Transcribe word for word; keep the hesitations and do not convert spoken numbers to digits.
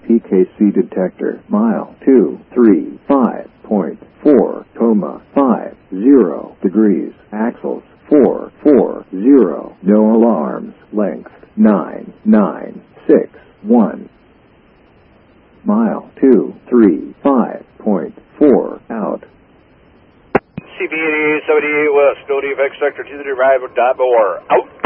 P K C detector. Mile two three five point four, coma five zero degrees. Axles four four zero. No alarms. Length nine nine six one. Mile two three five point four out. C B eighty-eight seventy-eight West, no defect sector two three five, dot bore. Out.